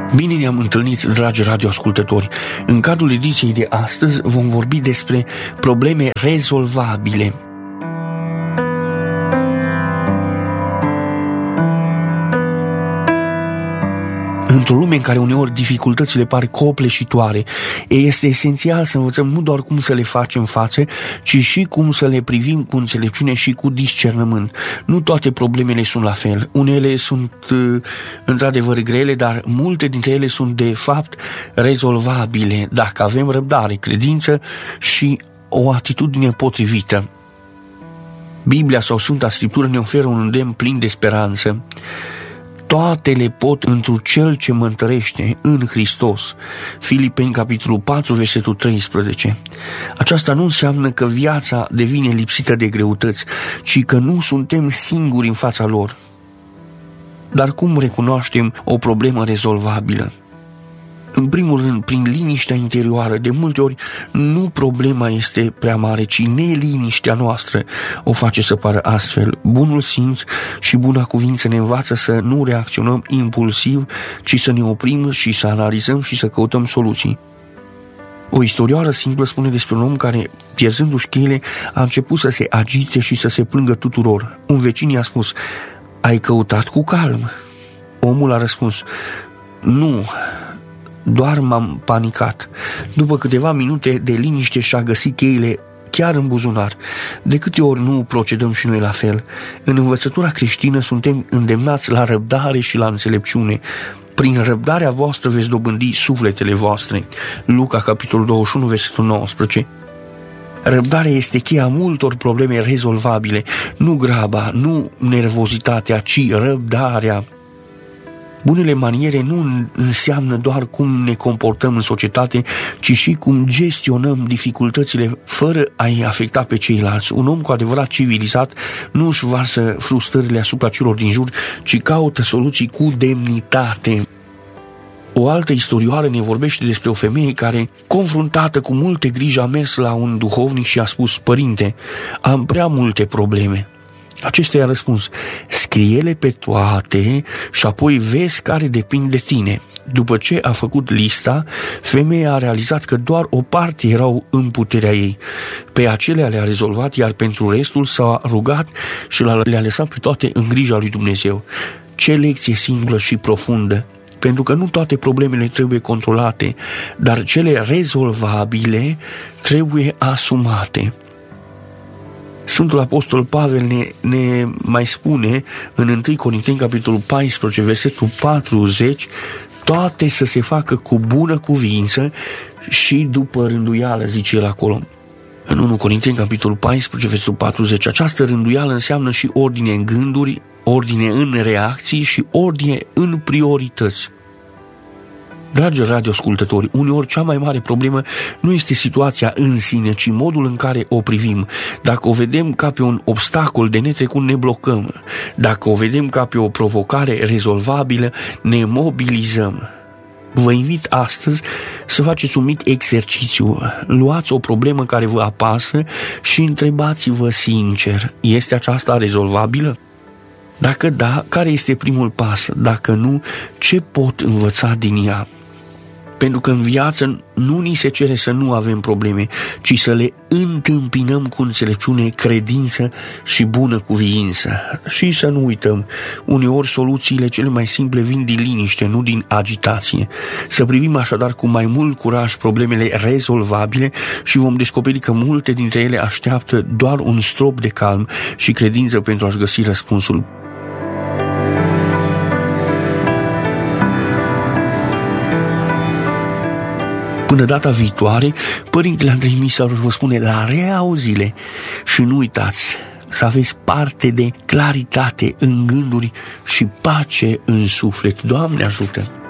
Bine ne-am întâlnit, dragi radioascultători. În cadrul ediției de astăzi vom vorbi despre probleme rezolvabile. Într-o lume în care uneori dificultățile par copleșitoare, este esențial să învățăm nu doar cum să le facem față, ci și cum să le privim cu înțelepciune și cu discernământ. Nu toate problemele sunt la fel. Unele sunt într-adevăr grele, dar multe dintre ele sunt de fapt rezolvabile dacă avem răbdare, credință și o atitudine potrivită. Biblia sau Sfânta Scriptură ne oferă un îndemn plin de speranță. Toate le pot întru Cel ce mă întărește în Hristos. Filipeni, capitolul 4, versetul 13. Aceasta nu înseamnă că viața devine lipsită de greutăți, ci că nu suntem singuri în fața lor. Dar cum recunoaștem o problemă rezolvabilă? În primul rând, prin liniștea interioară. De multe ori nu problema este prea mare, ci neliniștea noastră o face să pară astfel. Bunul simț și buna cuvință ne învață să nu reacționăm impulsiv, ci să ne oprim și să analizăm și să căutăm soluții. O istorioară simplă spune despre un om care, pierzându-și cheile, a început să se agite și să se plângă tuturor. Un vecin i-a spus: "Ai căutat cu calm?" Omul a răspuns: "Nu, doar m-am panicat." După câteva minute de liniște și-a găsit cheile chiar în buzunar. De câte ori nu procedăm și noi la fel? În învățătura creștină suntem îndemnați la răbdare și la înțelepciune. Prin răbdarea voastră veți dobândi sufletele voastre. Luca, capitolul 21, versetul 19. Răbdarea este cheia multor probleme rezolvabile. Nu graba, nu nervozitatea, ci răbdarea. Bunele maniere nu înseamnă doar cum ne comportăm în societate, ci și cum gestionăm dificultățile fără a-i afecta pe ceilalți. Un om cu adevărat civilizat nu își varsă frustrările asupra celor din jur, ci caută soluții cu demnitate. O altă istorioară ne vorbește despre o femeie care, confruntată cu multe griji, a mers la un duhovnic și a spus: "Părinte, am prea multe probleme." Acesta i-a răspuns: "Scrie-le pe toate și apoi vezi care depind de tine." După ce a făcut lista, femeia a realizat că doar o parte erau în puterea ei. Pe acelea le-a rezolvat, iar pentru restul s-a rugat și le-a lăsat pe toate în grija lui Dumnezeu. Ce lecție simplă și profundă! Pentru că nu toate problemele trebuie controlate, dar cele rezolvabile trebuie asumate. Sfântul Apostol Pavel ne mai spune în 1 Corinteni, capitolul 14, versetul 40, toate să se facă cu bună cuvință și după rânduială, zice el acolo. În 1 Corinteni, capitolul 14, versetul 40, această rânduială înseamnă și ordine în gânduri, ordine în reacții și ordine în priorități. Dragi radioascultători, uneori cea mai mare problemă nu este situația în sine, ci modul în care o privim. Dacă o vedem ca pe un obstacol de netrecut, ne blocăm. Dacă o vedem ca pe o provocare rezolvabilă, ne mobilizăm. Vă invit astăzi să faceți un mic exercițiu. Luați o problemă care vă apasă și întrebați-vă sincer: este aceasta rezolvabilă? Dacă da, care este primul pas? Dacă nu, ce pot învăța din ea? Pentru că în viață nu ni se cere să nu avem probleme, ci să le întâmpinăm cu înțelepciune, credință și bună cuviință. Și să nu uităm, uneori soluțiile cele mai simple vin din liniște, nu din agitație. Să privim așadar cu mai mult curaj problemele rezolvabile și vom descoperi că multe dintre ele așteaptă doar un strop de calm și credință pentru a-și găsi răspunsul. Până data viitoare, Părintele Andrei Misaru vă spune la reauzile și nu uitați să aveți parte de claritate în gânduri și pace în suflet. Doamne ajută!